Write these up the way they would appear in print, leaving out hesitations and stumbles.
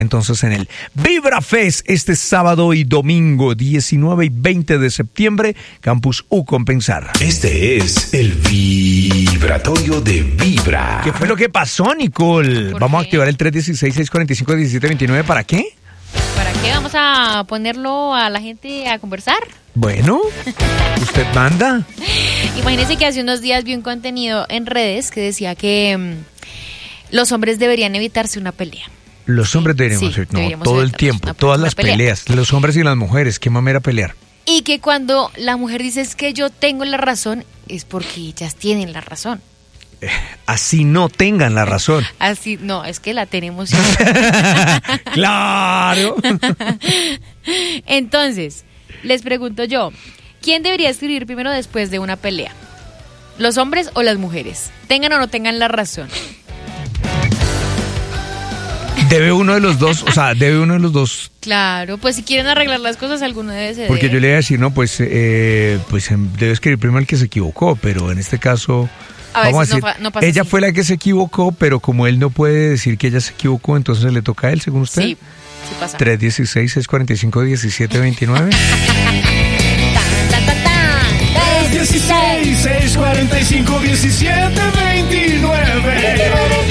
Entonces en el Vibra Fest este sábado y domingo 19 y 20 de septiembre, Campus U Compensar. Este es el vibratorio de Vibra. ¿Qué fue lo que pasó, Nicole? Vamos a activar el 316-645-1729. ¿Para qué? ¿Para qué? Vamos a ponerlo a la gente a conversar. Bueno, usted manda. Imagínense que hace unos días vi un contenido en redes que decía que los hombres deberían evitarse una pelea. Los hombres deberíamos, sí, no, todo el tiempo, todas las peleas, los hombres y las mujeres, qué mamera pelear. Y que cuando la mujer dice es que yo tengo la razón, es porque ellas tienen la razón. Así no tengan la razón. Así, no, es que la tenemos. ¡Claro! Entonces, les pregunto yo, ¿quién debería escribir primero después de una pelea? ¿Los hombres o las mujeres? Tengan o no tengan la razón. Debe uno de los dos, o sea, debe uno de los dos. Claro, pues si quieren arreglar las cosas, alguno debe ceder. Porque yo le iba a decir, no, pues debe escribir primero el que se equivocó, pero en este caso, vamos a decir, no pasa ella así. fue la que se equivocó, pero como él no puede decir que ella se equivocó, entonces le toca a él, según usted. Sí, sí pasa. 316-645-1729. 316-645-1729.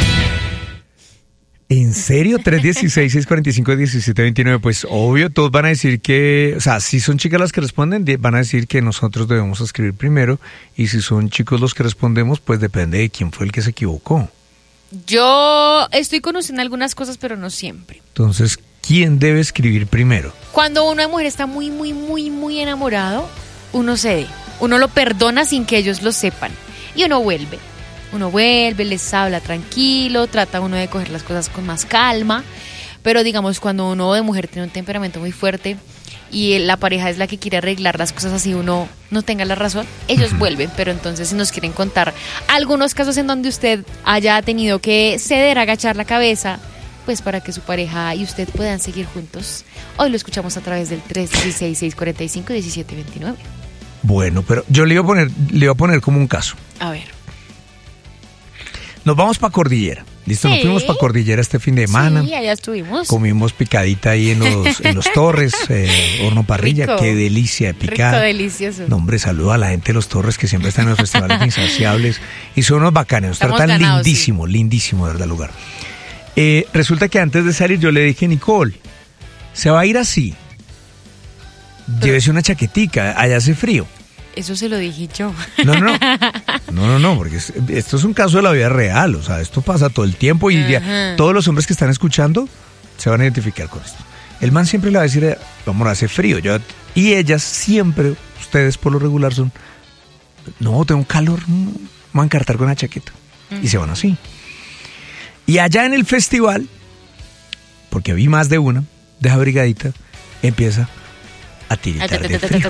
¿En serio? 316-645-1729. Pues obvio, todos van a decir que, o sea, si son chicas las que responden, van a decir que nosotros debemos escribir primero, y si son chicos los que respondemos, pues depende de quién fue el que se equivocó. Yo estoy con usted en algunas cosas, pero no siempre. Entonces, ¿quién debe escribir primero? Cuando una mujer está muy, muy, muy, muy enamorado, uno cede. Uno lo perdona sin que ellos lo sepan. Y uno vuelve. Uno vuelve, les habla tranquilo, trata uno de coger las cosas con más calma. Pero digamos, cuando uno de mujer tiene un temperamento muy fuerte y la pareja es la que quiere arreglar las cosas así uno no tenga la razón, ellos vuelven. Pero entonces, si nos quieren contar algunos casos en donde usted haya tenido que ceder, agachar la cabeza, pues para que su pareja y usted puedan seguir juntos, hoy lo escuchamos a través del 316-645-1729. Bueno, pero yo le iba a poner como un caso. A ver. Nos vamos para Cordillera. ¿Listo? Sí. Nos fuimos para Cordillera este fin de semana. Sí, allá estuvimos. Comimos picadita ahí en los Torres, horno parrilla. Rico. Qué delicia de picar. Rico, delicioso. No, hombre, saludo a la gente de los Torres que siempre están en los festivales Insaciables. Y son unos bacanes. Nos Estamos tratan ganados, lindísimo, lindísimo, de verdad, el lugar. Resulta que antes de salir yo le dije, Nicole, se va a ir así. Llévese una chaquetica, allá hace frío. Eso se lo dije yo. No, porque esto es un caso de la vida real, o sea, esto pasa todo el tiempo y todos los hombres que están escuchando se van a identificar con esto. El man siempre le va a decir, amor, hace frío, y ellas siempre, ustedes por lo regular son, no, tengo un calor, me voy a encartar con la chaqueta, y se van así. Y allá en el festival, porque vi más de una, de esa brigadita, empieza a tiritar de frío.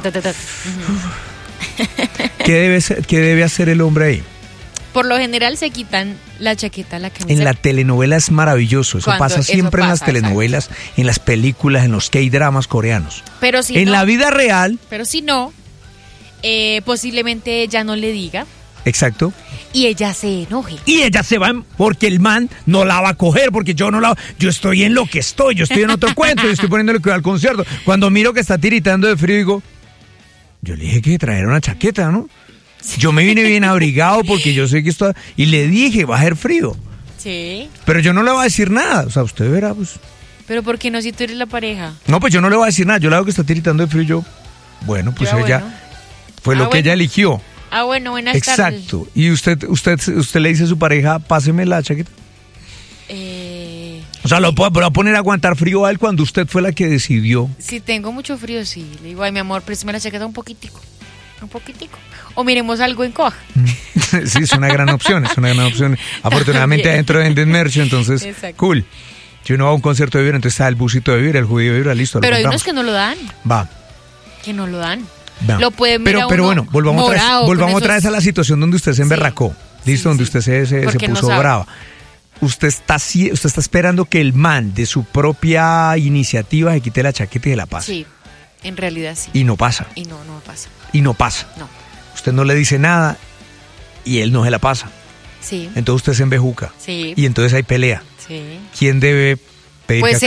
¿Qué debe hacer el hombre ahí? Por lo general se quitan la chaqueta, la camisa. En la telenovela es maravilloso. Eso pasa siempre en las telenovelas, exacto. En las películas, en los K-dramas coreanos. Pero si en no, la vida real. Pero si no, posiblemente ella no le diga. Exacto. Y ella se enoje. Y ella se va porque el man no la va a coger, porque yo estoy en lo que estoy, yo estoy en otro cuento, yo estoy poniéndole cuidado al concierto. Cuando miro que está tiritando de frío, digo, yo le dije que traer una chaqueta, ¿no? Sí. Yo me vine bien abrigado porque yo sé que esto... Y le dije, va a hacer frío. Sí. Pero yo no le voy a decir nada, o sea, usted verá, pues... Pero ¿por qué no si tú eres la pareja? No, pues yo no le voy a decir nada, yo le hago que está tiritando de frío y yo... Bueno, pues ella... Bueno. Fue lo que ella eligió. Bueno, buenas tardes. Exacto. ¿Y usted le dice a su pareja, páseme la chaqueta? O sea, ¿lo va a poner a aguantar frío a él cuando usted fue la que decidió? Si tengo mucho frío, sí. Le digo, ay, mi amor, préstame la chaqueta un poquitico. O miremos algo en Coja. Sí, es una gran opción, Afortunadamente adentro venden merch, entonces, exacto. Cool. Si uno va a un concierto de Vibra, entonces está el busito de Vibra, el judío de Vibra, listo. Pero hay unos que no lo dan. Va. Que no lo dan. No. Lo pueden ver pero bueno, volvamos otra vez a la situación donde usted se emberracó. Listo, donde usted se puso brava. Usted está esperando que el man de su propia iniciativa se quite la chaqueta y se la pase. Sí, en realidad sí. Y no pasa. Y no pasa. Y no pasa. No. Usted no le dice nada y él no se la pasa. Sí. Entonces usted se embejuca. Sí. Y entonces hay pelea. Sí. ¿Quién debe pedir Pues que